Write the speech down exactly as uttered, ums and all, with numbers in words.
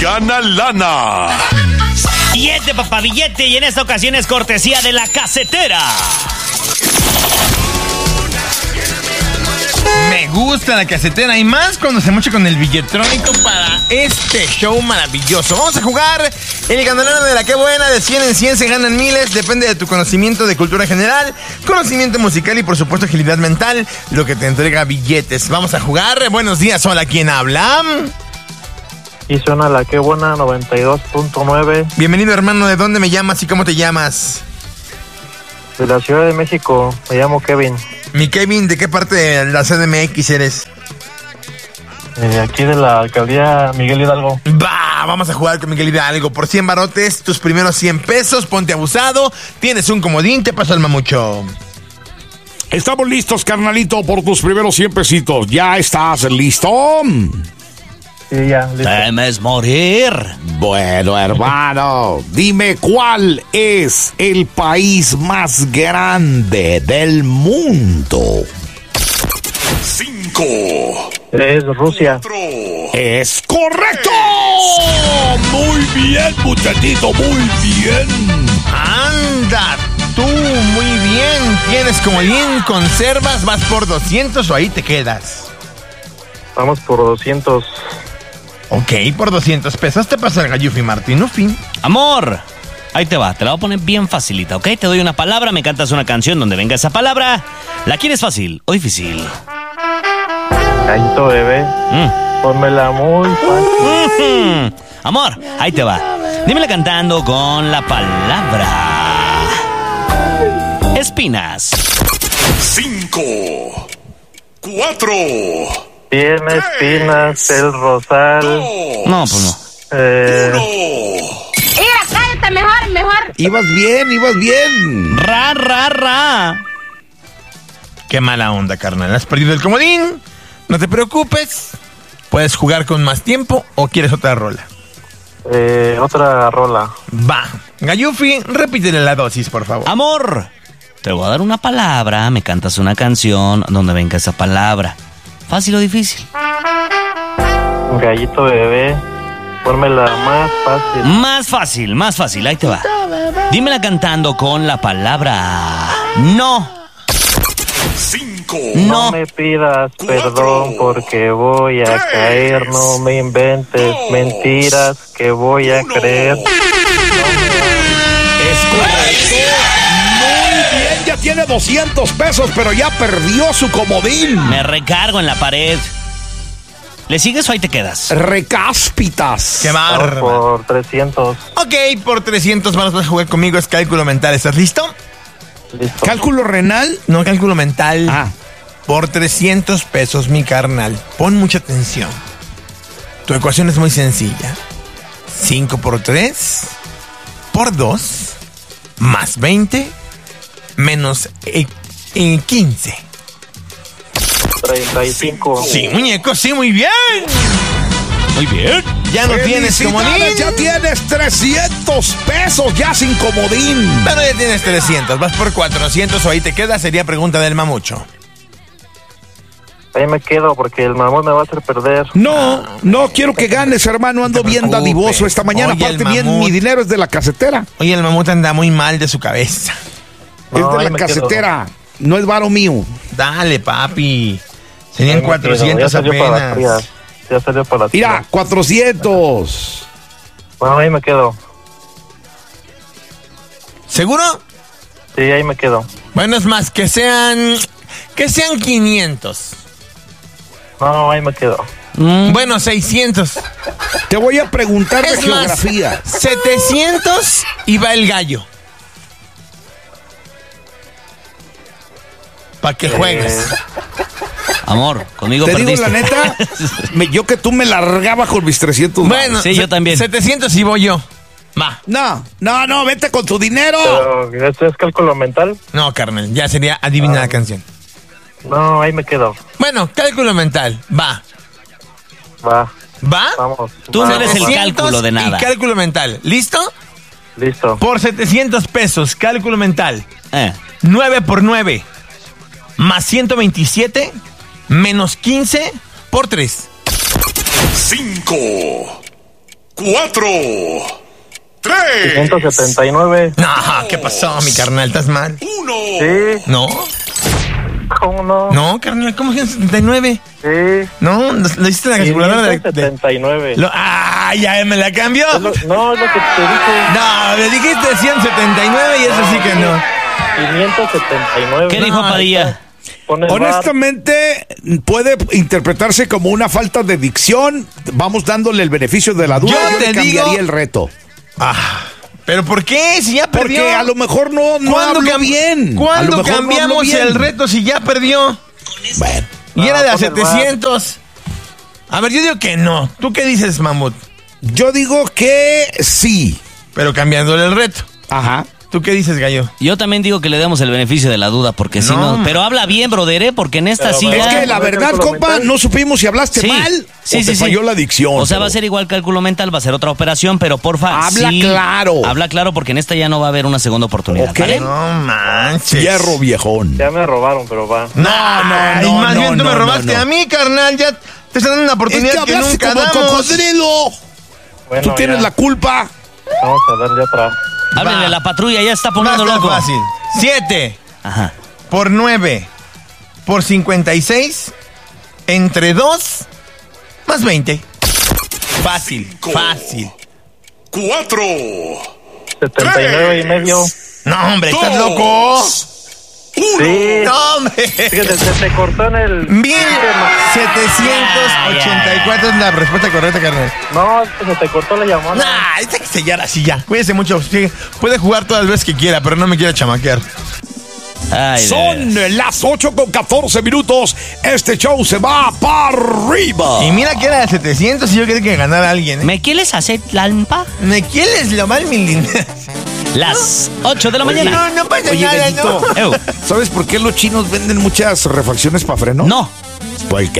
gana lana. Billete, papá, billete, y en esta ocasión es cortesía de La Casetera. Me gusta La Casetera y más cuando se mocha con el billetrónico para este show maravilloso. Vamos a jugar el ganador de la que buena. De cien en cien se ganan miles. Depende de tu conocimiento de cultura general, conocimiento musical y por supuesto agilidad mental, lo que te entrega billetes. Vamos a jugar. Buenos días, hola, ¿quién habla? Y suena La que buena noventa y dos punto nueve. Bienvenido, hermano. ¿De dónde me llamas y cómo te llamas? De la Ciudad de México, me llamo Kevin. Mi Kevin, ¿de qué parte de la C D M X eres? Eh, aquí de la alcaldía Miguel Hidalgo. Va, vamos a jugar con Miguel Hidalgo. Por cien barotes, tus primeros cien pesos, ponte abusado. Tienes un comodín, te paso el mamucho. Estamos listos, carnalito, por tus primeros cien pesitos. ¿Ya estás listo? Sí, ya, listo. Temes morir. Bueno, hermano, dime cuál es el país más grande del mundo. Cinco. Es Rusia. Es correcto. Muy bien, muchachito, muy bien. Anda, tú, muy bien. Tienes comodín, conservas, vas por doscientos o ahí te quedas. Vamos por doscientos. Ok, por doscientos pesos te pasa el Gallufi Martinufi. Amor, ahí te va, te la voy a poner bien facilita, ¿ok? Te doy una palabra, me cantas una canción donde venga esa palabra. ¿La quieres fácil o difícil? Gallito bebé, Mm. pónmela muy fácil. Mm. Amor, ahí te va. Dímela cantando con la palabra espinas. Cinco. Cuatro. Tiene espinas el rosal. No, pues no. Eh, Mira, cállate mejor, mejor. Ibas bien, ibas bien. Ra, ra, ra. Qué mala onda, carnal. Has perdido el comodín. No te preocupes. Puedes jugar con más tiempo o quieres otra rola. eh, otra rola. Va. Gallufi, repítele la dosis, por favor. Amor, te voy a dar una palabra, me cantas una canción donde venga esa palabra. ¿Fácil o difícil? Gallito bebé, pónmela más fácil. Más fácil, más fácil, ahí te va. Dímela cantando con la palabra no. Cinco. No. No me pidas perdón porque voy a caer. No me inventes mentiras que voy a creer. Es correcto. Muy bien, ya tiene doscientos pesos, pero ya perdió su comodín. Me recargo en la pared. ¿Le sigues o ahí te quedas? Recáspitas. Qué Vamos bárbaro. por trescientos. Ok, por trescientos vas a jugar conmigo. Es cálculo mental. ¿Estás listo? Listo. ¿Cálculo renal? No, cálculo mental. Ah. Por trescientos pesos, mi carnal. Pon mucha atención. Tu ecuación es muy sencilla. cinco por tres, por dos, más veinte, menos eh, eh, quince. treinta y cinco. Sí, muñeco, sí, muy bien. Muy bien. Ya no tienes comodín. Felicidades, ya tienes trescientos pesos, ya sin comodín. Pero ya tienes trescientos. Vas por cuatrocientos o ahí te quedas. Sería pregunta del mamucho. Ahí me quedo porque el mamón me va a hacer perder. No, no quiero que ganes, hermano. Ando No te bien preocupes. dadivoso esta mañana. Oye, el Aparte, bien, mamut. mi dinero es de la casetera. Oye, el mamut anda muy mal de su cabeza. No, es de ahí la me quedo. casetera. No es varo mío. Dale, papi. Ahí Serían me quedo. cuatrocientos Ya salió para las apenas. frías. Ya salió para las Mira, frías. cuatrocientos. Bueno, ahí me quedo. ¿Seguro? Sí, ahí me quedo. Bueno, es más, que sean... Que sean quinientos. No, ahí me quedo. Mm. Bueno, seiscientos. Te voy a preguntar de Es más, geografía. setecientos y va el gallo. Para que juegues. Eh, Amor, conmigo Te digo perdiste. la neta, me- yo que tú me largaba con mis trescientos. Bueno, sí, yo también. setecientos y voy yo. Va. No, no, no, vete con tu dinero. pero, ¿esto es cálculo mental? No, carnal, ya sería adivina la canción. No, ahí me quedo. Bueno, cálculo mental. Va. Va, ¿Va? vamos. Tú no va, eres el va. setecientos cálculo de nada. Y cálculo mental. ¿Listo? Listo. Por setecientos pesos, cálculo mental. Eh. nueve por nueve más ciento veintisiete menos quince por tres. Cinco, cuatro, tres, ciento setenta y nueve. No, ¿qué pasó, mi carnal? ¿Estás mal? uno. Sí, No, ¿cómo no? no, carnal, ¿cómo ciento setenta y nueve? Sí, No, lo, lo hiciste en la calculadora de... quinientos de- setenta y nueve. lo- ¡Ah, ya me la cambió! Es lo- no, es lo que te dije. No, me dijiste ciento setenta y nueve y eso sí que no. quinientos setenta y nueve. ¿Qué dijo No, Padilla? Pon el bar. Honestamente, puede interpretarse como una falta de dicción. Vamos dándole el beneficio de la duda. Yo Yo, te le cambiaría digo- el reto. Ah, ¿pero por qué? Si ya perdió. Porque a lo mejor no, no ¿Cuándo habló cam- bien. A lo ¿Cuándo mejor no habló cambiamos bien. el reto si ya perdió? Bueno, Y era de a pon el bar. setecientos. A ver, yo digo que no. ¿Tú qué dices, Mamut? yo digo que sí. Pero cambiándole el reto. Ajá. ¿Tú qué dices, Gallo? Yo también digo que le demos el beneficio de la duda, porque si No. no... Pero habla bien, brother, ¿eh? Porque en esta Pero sí va- Es ya... que la ¿Va a ser verdad, cálculo compa, mental? no supimos si hablaste Sí, mal sí, o sí, te sí. falló la dicción. O sea, va a pero- ser igual cálculo mental, va a ser otra operación, pero porfa, Habla sí, claro. Habla claro, porque en esta ya no va a haber una segunda oportunidad, Ok. ¿vale? No manches. Hierro viejón. Ya me robaron, pero va. No, no, no, más no, bien tú no, me no, robaste no. a mí, carnal. Ya te están dando una Es oportunidad que que, hablaste nunca como damos. cocodrilo. Bueno, Tú tienes ya. la culpa. Vamos a darle otra. Háblenle Va. a la patrulla, ya está Va a poniendo estar loco. fácil. siete Ajá. por nueve por cincuenta y seis entre dos más veinte. Fácil, Cinco. fácil. Cuatro. setenta y nueve y medio. No, hombre, ¿estás Dos. loco? Sí. No, hombre. Fíjate, se te cortó en el... mil setecientos ochenta y cuatro es la respuesta correcta, carnal. No, es que se te cortó la llamada. Nah, hay que sellar así ya. Cuídese mucho. Sí, puede jugar todas las veces que quiera, pero no me quiera chamaquear. Ay, de Son veras. las ocho con catorce minutos. Este show se va para arriba. Y mira que era de setecientos y yo quería que ganara alguien. ¿eh? ¿Me quieres hacer lampa? ¿Me quieres lo mal, mi linda? Las ocho de la mañana. No, no pasa Oye, nada, Gallito, no. Ew. ¿sabes por qué los chinos venden muchas refacciones para freno? No. Porque